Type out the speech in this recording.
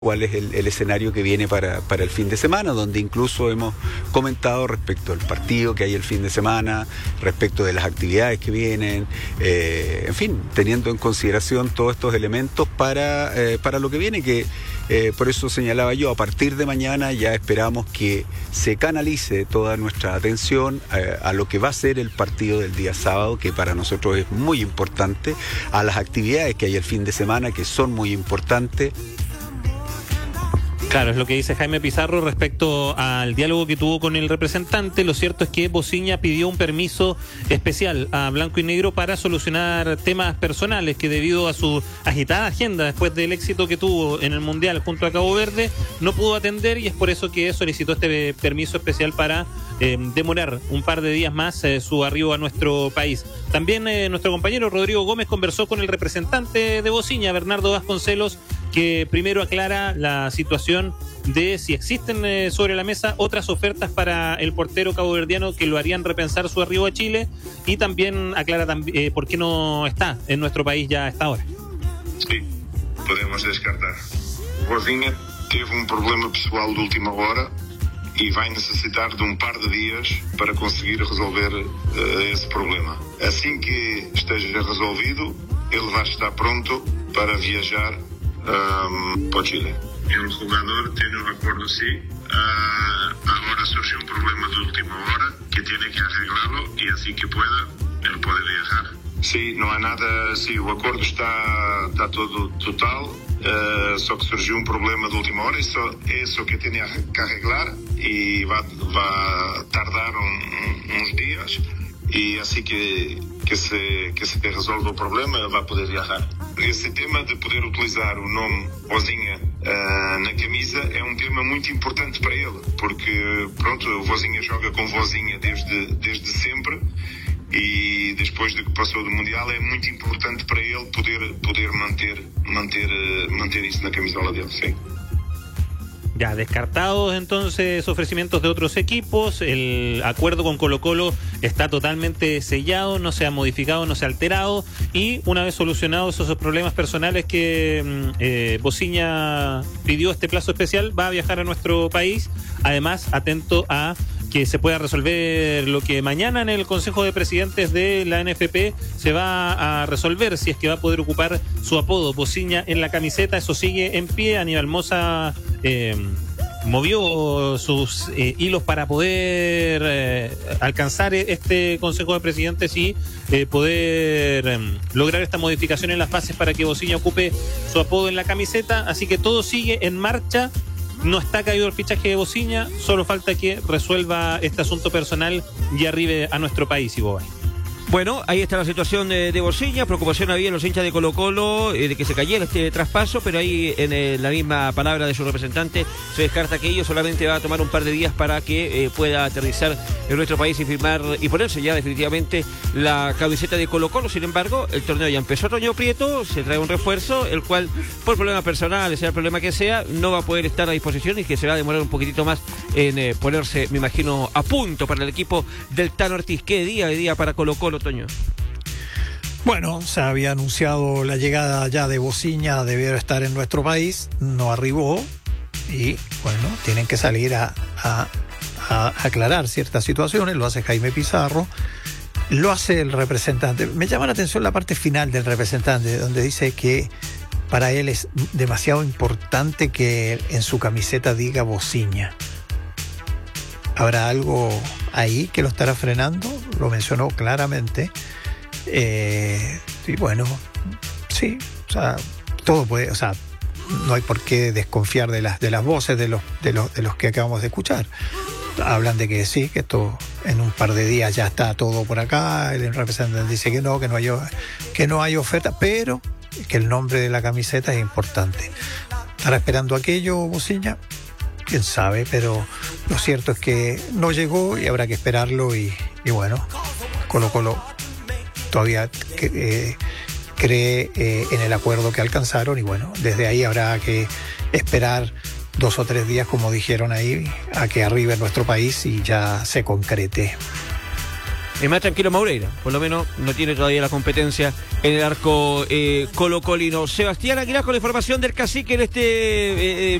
cuál es el escenario que viene para el fin de semana, donde incluso hemos comentado respecto al partido que hay el fin de semana, respecto de las actividades que vienen, en fin, teniendo en consideración todos estos elementos para lo que viene, que por eso señalaba yo, a partir de mañana ya esperamos que se canalice toda nuestra atención a lo que va a ser el partido del día sábado, que para nosotros es muy importante, a las actividades que hay el fin de semana, que son muy importantes. Claro, es lo que dice Jaime Pizarro respecto al diálogo que tuvo con el representante. Lo cierto es que Bociña pidió un permiso especial a Blanco y Negro para solucionar temas personales que, debido a su agitada agenda después del éxito que tuvo en el Mundial junto a Cabo Verde, no pudo atender, y es por eso que solicitó este permiso especial para demorar un par de días más su arribo a nuestro país. También nuestro compañero Rodrigo Gómez conversó con el representante de Bociña, Bernardo Vasconcelos, que primero aclara la situación de si existen sobre la mesa otras ofertas para el portero caboverdiano que lo harían repensar su arribo a Chile, y también aclara por qué no está en nuestro país ya a esta hora. Sí, podemos descartar. Bociña teve um problema pessoal de última hora e vai necessitar de um par de dias para conseguir resolver esse problema. Assim que esteja resolvido, ele vai estar pronto para viajar para Chile. El jugador tiene un acuerdo, sí. Ahora surgió un problema de última hora que tiene que arreglarlo, y así que pueda, él puede viajar. Sí, no há nada, sí, o acordo está todo total, só que surgiu um problema de última hora, isso que tem que arreglar, e vai tardar uns dias, e assim que se resolve o problema, ele vai poder viajar. Esse tema de poder utilizar o nome Bociña na camisa é um tema muito importante para ele, porque pronto, o Bociña joga com Bociña desde sempre, e depois de que passou do Mundial é muito importante para ele poder manter isso na camisola dele, sim. Ya, descartados entonces ofrecimientos de otros equipos. El acuerdo con Colo-Colo está totalmente sellado, no se ha modificado, no se ha alterado, y una vez solucionados esos problemas personales que Bociña pidió este plazo especial, va a viajar a nuestro país. Además, atento a que se pueda resolver lo que mañana en el Consejo de Presidentes de la NFP se va a resolver, si es que va a poder ocupar su apodo Bociña en la camiseta. Eso sigue en pie. Aníbal Mosa movió sus hilos para poder alcanzar este Consejo de Presidentes y poder lograr esta modificación en las bases para que Bociña ocupe su apodo en la camiseta. Así que todo sigue en marcha. No está caído el fichaje de Bociña, solo falta que resuelva este asunto personal y arribe a nuestro país, Ibobay. Bueno, ahí está la situación de Bociña. Preocupación había en los hinchas de Colo-Colo de que se cayera este traspaso, pero ahí en la misma palabra de su representante se descarta que ello solamente va a tomar un par de días para que pueda aterrizar en nuestro país y firmar y ponerse ya definitivamente la camiseta de Colo-Colo. Sin embargo, el torneo ya empezó. Toño Prieto se trae un refuerzo, el cual por problemas personales, sea el problema que sea, no va a poder estar a disposición, y que se va a demorar un poquitito más en ponerse, me imagino, a punto para el equipo del Tano Ortiz. ¿Qué día de día para Colo-Colo, Toño? Bueno, se había anunciado la llegada ya de Bociña, debiera estar en nuestro país, no arribó, y bueno, tienen que salir a aclarar ciertas situaciones. Lo hace Jaime Pizarro, lo hace el representante. Me llama la atención la parte final del representante, donde dice que para él es demasiado importante que en su camiseta diga Bociña. ¿Habrá algo ahí que lo estará frenando? Lo mencionó claramente. Y bueno, sí, o sea, todo puede, o sea, no hay por qué desconfiar de las voces de los que acabamos de escuchar. Hablan de que sí, que esto en un par de días ya está todo por acá. El representante dice que no hay oferta, pero que el nombre de la camiseta es importante. ¿Estará esperando aquello, Bociña? Quién sabe, pero lo cierto es que no llegó y habrá que esperarlo, y bueno, Colo-Colo todavía cree en el acuerdo que alcanzaron, y bueno, desde ahí habrá que esperar 2 o 3 días, como dijeron ahí, a que arribe en nuestro país y ya se concrete. Es más tranquilo Maureira, por lo menos no tiene todavía la competencia en el arco colocolino. Sebastián Aguilar con la información del Cacique en este